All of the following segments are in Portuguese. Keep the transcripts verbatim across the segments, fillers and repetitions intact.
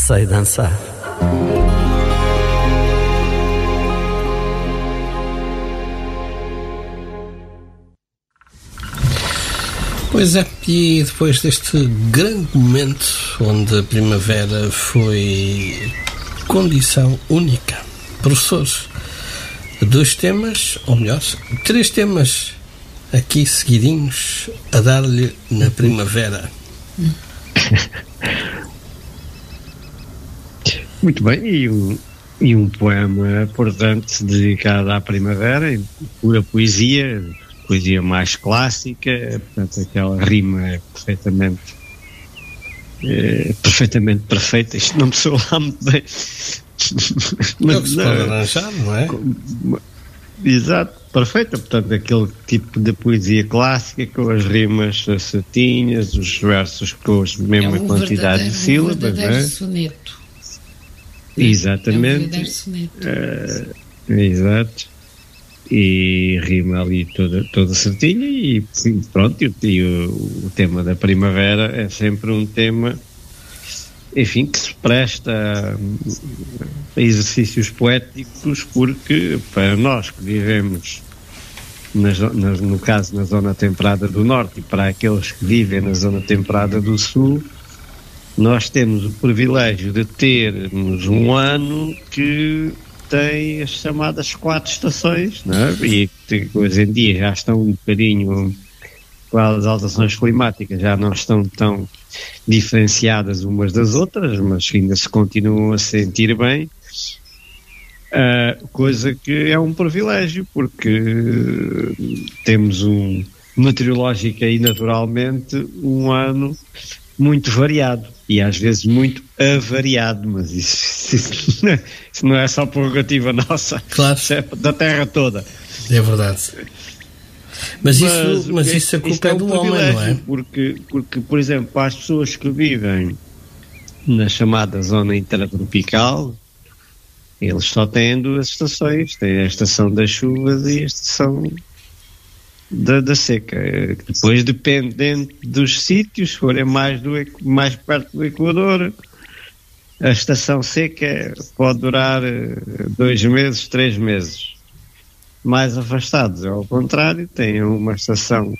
sei dançar. Pois é, e depois deste grande momento onde a primavera foi condição única, professores, dois temas, ou melhor, três temas aqui seguidinhos a dar-lhe na primavera. Muito bem, e um, e um poema, portanto, dedicado à primavera, pura poesia, poesia mais clássica, portanto aquela rima é perfeitamente é, perfeitamente perfeita, isto não me soa lá muito bem. Mas, é o que se pode arranjar, não é? Exato, perfeita, portanto aquele tipo de poesia clássica com as rimas certinhas, os versos com a mesma é um quantidade de sílabas, não é? Soneto. Exatamente. É um soneto. Uh, exato. E rima ali toda, toda certinha e pronto, e, e o, o tema da primavera é sempre um tema, enfim, que se presta a, a exercícios poéticos, porque para nós que vivemos nas, nas, no caso na zona temperada do norte e para aqueles que vivem na zona temperada do sul, nós temos o privilégio de termos um ano que tem as chamadas quatro estações, não é? E que hoje em dia já estão um bocadinho, com as alterações climáticas, já não estão tão diferenciadas umas das outras, mas ainda se continuam a sentir bem, uh, coisa que é um privilégio, porque temos um, meteorológica e naturalmente, um ano muito variado. E às vezes muito avariado, mas isso, isso, não, é, isso não é só prerrogativa nossa, claro. Isso é da terra toda. É verdade. Mas, mas isso, mas isso a culpa é, é do homem, não é? Porque, porque, por exemplo, para as pessoas que vivem na chamada zona intertropical, eles só têm duas estações, têm a estação das chuvas e a estação Da, da seca. Depois, dependendo dos sítios, se forem mais, do, mais perto do Equador, a estação seca pode durar dois meses, três meses. Mais afastados, ao contrário, tem uma estação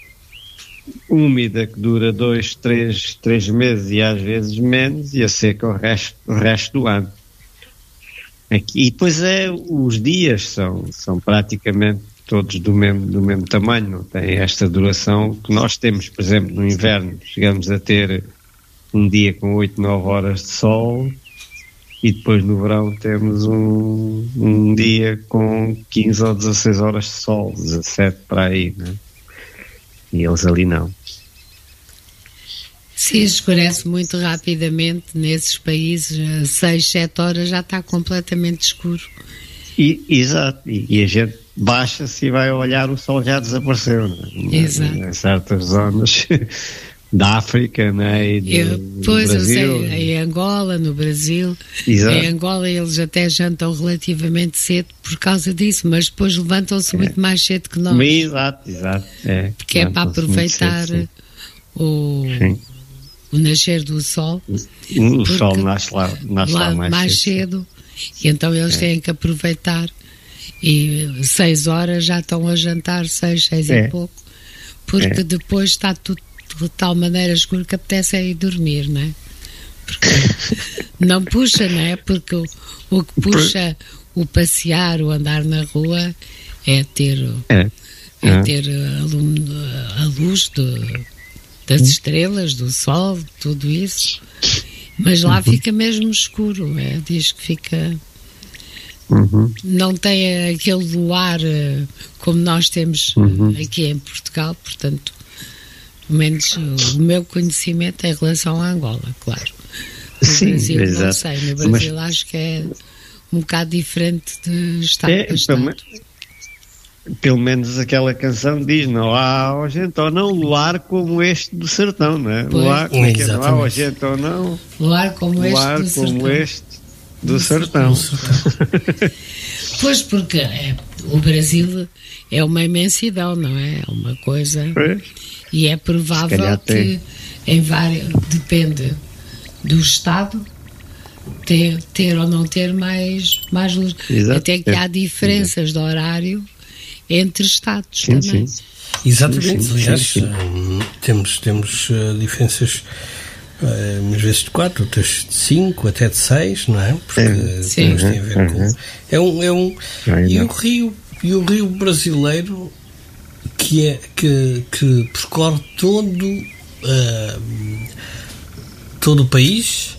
úmida que dura dois, três, três meses e às vezes menos, e a seca o resto, o resto do ano. Aqui, e depois é, os dias são, são praticamente todos do mesmo, do mesmo tamanho, não tem esta duração que nós temos, por exemplo, no inverno, chegamos a ter um dia com oito, nove horas de sol e depois no verão temos um, um dia com quinze ou dezasseis horas de sol, dezassete para aí, né? E eles ali não. Sim, escurece muito rapidamente nesses países, seis, sete horas já está completamente escuro. E, exato, e, e a gente baixa-se e vai olhar, o sol já desapareceu, né? Exato. Em certas zonas da África, né? E do, eu, pois, do Brasil. Eu sei, em Angola, no Brasil. Exato. Em Angola eles até jantam relativamente cedo por causa disso, mas depois levantam-se é. muito mais cedo que nós. Exato, exato. É, porque é para aproveitar cedo, o, o nascer do sol. O sol nasce lá, nasce lá, lá mais, mais cedo. cedo. E então eles é. têm que aproveitar. E seis horas já estão a jantar, seis, seis é. e pouco, porque é. depois está tudo de tal maneira escuro que apetece é ir dormir, não é? Porque não puxa, não é? Porque o, o que puxa o passear, o andar na rua é ter, é. É ter a, lum, a luz do, das estrelas, do sol, tudo isso. Mas lá fica mesmo escuro, é? Diz que fica... Uhum. Não tem aquele luar uh, como nós temos uhum. aqui em Portugal, portanto, pelo menos uh, o meu conhecimento em relação a Angola, claro. No Sim, Brasil exato. não sei, no Brasil Mas... acho que é um bocado diferente de estado é, para estado. Pelo, pelo menos aquela canção diz, não há oh, gente ou não luar como este do sertão, não é? Pois. Luar, como é que é? Não há oh, gente ou não luar como luar este do como sertão. este do sertão. Pois, porque é, o Brasil é uma imensidão, não é? É uma coisa... Pois. E é provável que em várias... Depende do estado, ter, ter ou não ter mais, mais luz. Exato. Até que há diferenças de horário entre estados sim, também. Sim. Exatamente, sim, aliás, sim, sim. Hum, temos, temos uh, diferenças uh, umas vezes de quatro, outras de cinco, até de seis, não é? Porque É. Sim. tem a ver Uhum. com... É um, é um, Ai, e, não. o rio, e o rio brasileiro que, é, que, que percorre todo, uh, todo o país,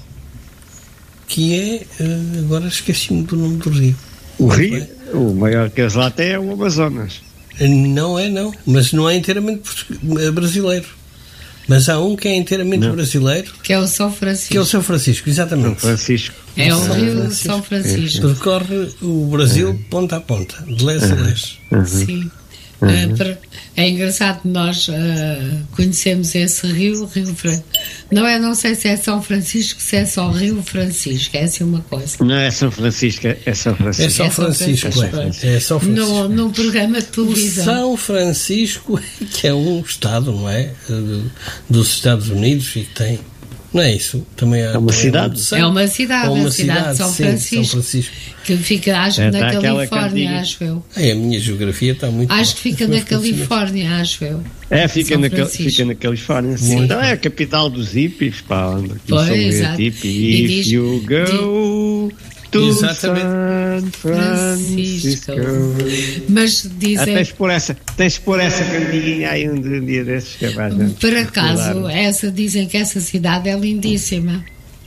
que é... Uh, agora esqueci-me do nome do rio. O rio, o maior que eles lá têm é o Amazonas. Não é, não. Mas não é inteiramente brasileiro. Mas há um que é inteiramente não. brasileiro. Que é o São Francisco. Que é o São Francisco, exatamente. São Francisco. É o São rio Francisco. São Francisco. Percorre o Brasil ponta a ponta, de leste a leste. Uhum. Sim. Uh, para- é engraçado, nós uh, conhecemos esse rio, Rio Fran... não é, não sei se é São Francisco, se é só Rio Francisco, é assim uma coisa. Não é São Francisco, é São Francisco. É São É São Francisco, Francisco. é. É São Francisco. No, num programa de O televisão. São Francisco, que é um estado, não é? Dos Estados Unidos e que tem. Não é isso? Também É uma cidade. É uma cidade, É uma a cidade de São sim, Francisco, São Francisco. que fica, acho É, que na dá aquela Califórnia, cantiga. acho eu. É, a minha geografia está muito. Acho que fica Mas na Califórnia, acho eu. É, fica São na, Cal- Francisco. fica na Califórnia. Sim. Muito Então é a capital dos hippies, pá. Onde aqui Pois, são exato. hippie. E If diz- you go to Exatamente. San Francisco. Mas Ah, dizem, tens por essa, tens por essa cantiguinha aí um dia desses que vai gente por acaso, recordar. essa, dizem que essa cidade é lindíssima.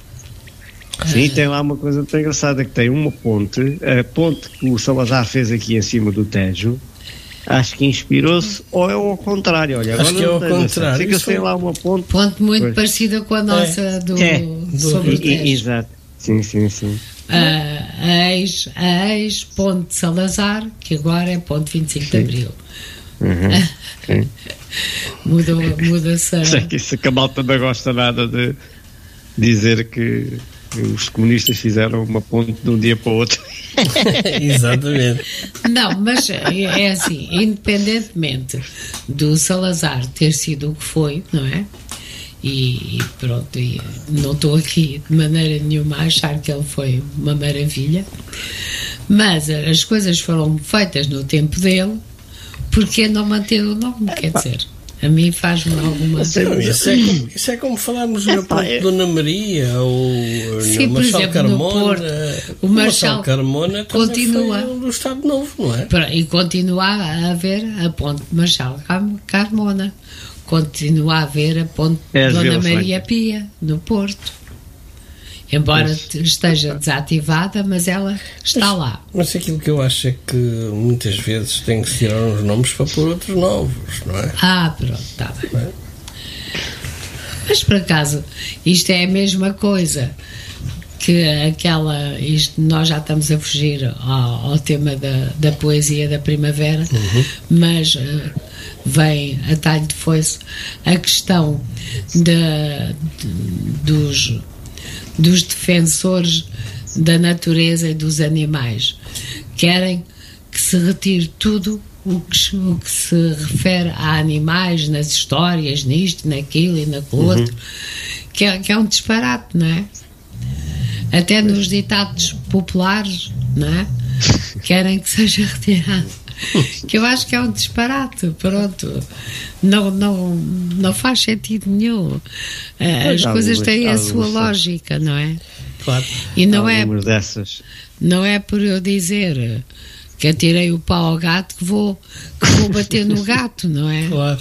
Sim, tem lá uma coisa muito engraçada, que tem uma ponte, a ponte que o Salazar fez aqui em cima do Tejo, acho que inspirou-se, ou é ao contrário, olha, agora Acho que é não ao tenho noção. contrário. Fica Isso sem foi- lá uma ponte. Ponte muito Pois. parecida com a nossa do, É. sobre o E- e- Tejo. Exato, sim, sim, sim. A, a ex, a ex Ponte Salazar, que agora é Ponte vinte e cinco de Abril. Uhum. Sim. Mudou, muda-se a... Sei que isso que a malta não gosta nada de dizer que os comunistas fizeram uma ponte de um dia para o outro. Exatamente. Não, mas é é assim, independentemente do Salazar ter sido o que foi, não é? E, e pronto, e não estou aqui de maneira nenhuma a achar que ele foi uma maravilha, mas as coisas foram feitas no tempo dele, porque não manter o nome, quer dizer, a mim faz-me alguma... Não, isso, é como, isso é como falarmos na ponte de Dona Maria ou Sim, no por Marchal exemplo, no Carmona. Porto, o o Marchal Marchal Carmona também continua. foi do Estado Novo, não é? E continua a haver a ponte de Marchal Cam- Carmona, continua a haver a ponte de É as Dona Vilas Maria Francas. Pia, no Porto. Embora Mas- esteja desativada, mas ela está lá. Mas aquilo que eu acho é que muitas vezes tem que se tirar uns nomes para pôr outros novos, não é? Ah, pronto, está bem. Mas por acaso, isto é a mesma coisa que aquela. Isto, nós já estamos a fugir ao, ao tema da, da poesia da primavera, Uhum. mas uh, vem a talho de foice a questão de, de- dos, dos defensores da natureza e dos animais. Querem que se retire tudo o que, se- o que se refere a animais nas histórias, nisto, naquilo e naquilo outro, que é, que é um disparate, não é? Até nos ditados populares, não é? Querem que seja retirado. Que eu acho que é um disparate, pronto. Não, não, não faz sentido nenhum. Eh, As Há coisas algumas- têm a há sua algumas- lógica, não é? Claro. E não é, Algumas dessas. não é por eu dizer que atirei o pau ao gato que vou, que vou bater no gato, não é? Claro.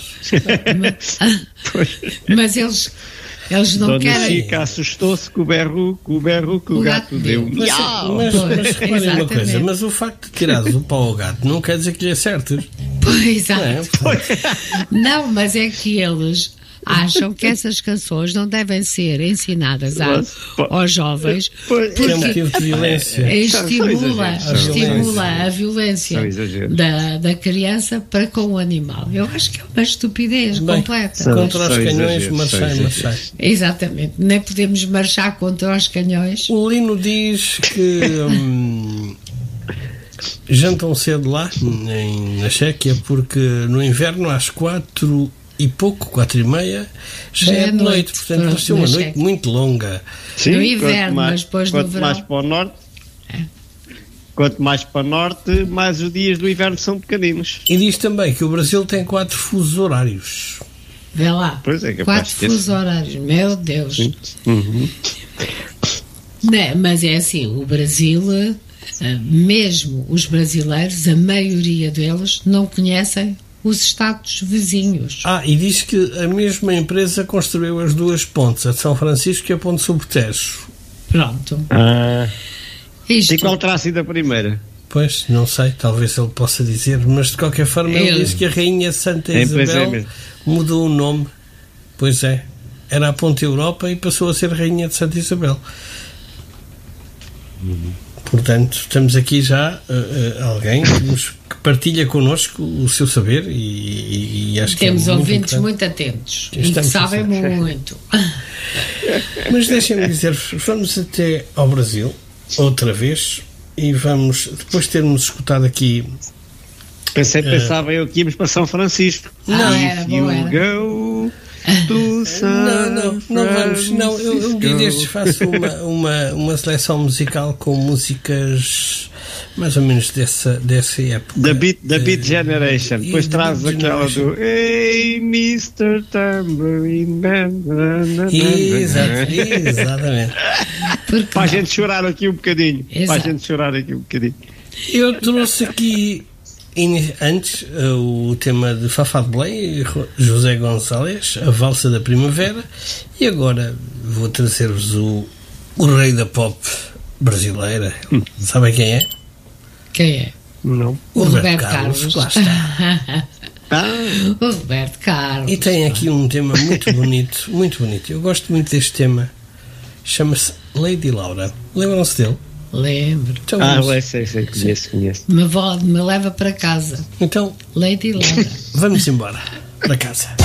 Mas, mas eles, eles não Dona querem. Chica assustou-se com o berro, com o berro que o, O gato, gato deu. deu. Mas, Miau! mas, Pois, mas reparem uma exatamente. coisa, mas o facto de tirares o pau ao gato não quer dizer que lhe acertes. Pois, Não é? exato. Não, mas é que eles acham que essas canções não devem ser ensinadas a- Mas, pô, aos jovens pois, Que é porque motivo de violência. São- são estimula, exageros, são estimula exageros. a violência São exageros. da, da criança para com o animal. Eu acho que é uma estupidez Bem, completa. são- Contra os São canhões, exageros, marchai, são marchai. exageros. Exatamente. Nem podemos marchar contra os canhões. O Lino diz que hum, jantam cedo lá, em, na Chequia, porque no inverno às quatro e pouco, quatro e meia, já, já é de noite. noite. Portanto, vai ser uma noite é. muito longa. Sim, no inverno, mais, mas depois quanto no verão. mais para o norte, é. Quanto mais para o norte, mais os dias do inverno são pequeninos. E diz também que o Brasil tem quatro fusos horários. Vê lá, pois é, quatro fusos horários, meu Deus. Uhum. Não, mas é assim, o Brasil, mesmo os brasileiros, a maioria deles não conhecem os estados vizinhos. Ah, e diz que a mesma empresa construiu as duas pontes, a de São Francisco e a ponte sobre o Tejo. Pronto. Ah, Isto... E qual terá sido a primeira? Pois, não sei, talvez ele possa dizer, mas de qualquer forma ele, ele diz que a Rainha Santa é, Isabel é mudou o nome. Pois é, era a Ponte Europa e passou a ser Rainha de Santa Isabel. Uhum. Portanto, estamos aqui já uh, uh, alguém que, nos, que partilha connosco o seu saber e, e, e acho temos que é ouvintes muito, muito atentos e que sabem muito. Mas deixem-me dizer, vamos até ao Brasil outra vez e vamos, depois de termos escutado aqui. Pensei, pensava uh, eu que íamos para São Francisco. Não, era bom, era. Go to São não, não, não vamos. Não, eu, eu um dia destes faço uma, uma, uma seleção musical com músicas mais ou menos dessa, dessa época. Da Beat, da Beat Generation. Depois traz aquela do Hey mister Tambourine Man. Exato, exatamente. Para a gente chorar aqui um bocadinho. Exato. Para a gente chorar aqui um bocadinho. Eu trouxe aqui antes uh, o tema de Fafá de Belém, José Gonçalves, a Valsa da Primavera, e agora vou trazer-vos o, o rei da pop brasileira. Hum. Sabem quem é? Quem é? Não. O, o Roberto, Roberto Carlos, Carlos. Lá está. Ah. O Roberto Carlos. E tem aqui um tema muito bonito, muito bonito. Eu gosto muito deste tema. Chama-se Lady Laura. Lembram-se dele? Lembro. Então, ah, vamos... sei, sei, conheço, conheço. Me, vou, me leva para casa. Então, Lady Laura. Vamos embora para casa.